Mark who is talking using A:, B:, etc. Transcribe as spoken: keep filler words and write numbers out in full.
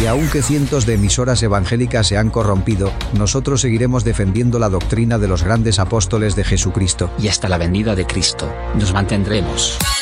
A: Y aunque cientos de emisoras evangélicas se han corrompido, nosotros seguiremos defendiendo la doctrina de los grandes apóstoles de Jesucristo.
B: Y hasta la venida de Cristo, nos mantendremos